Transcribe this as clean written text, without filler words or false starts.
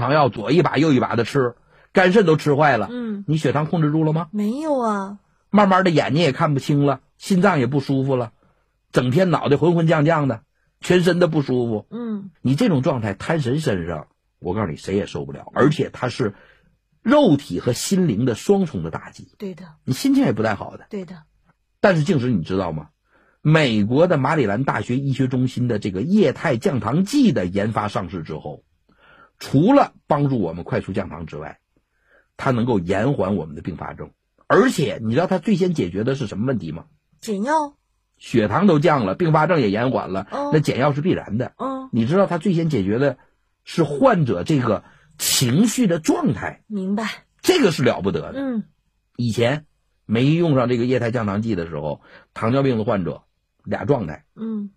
糖药左一把右一把的吃，肝肾都吃坏了。你血糖控制住了吗？ 没有啊。 慢慢的眼睛也看不清了，心脏也不舒服了，整天脑袋浑浑降降的，全身的不舒服。你这种状态摊神身上，我告诉你谁也受不了，而且它是肉体和心灵的双重的打击。 对的。 你心情也不太好的。 对的。 但是静时你知道吗？美国的马里兰大学医学中心的这个液态降糖剂的研发上市之后，除了帮助我们快速降糖之外，它能够延缓我们的并发症。而且你知道它最先解决的是什么问题吗？ 减药。 血糖都降了，并发症也延缓了，那减药是必然的。你知道它最先解决的是患者这个情绪的状态。 明白。 这个是了不得的。以前没用上这个液态降糖剂的时候，糖尿病的患者俩状态。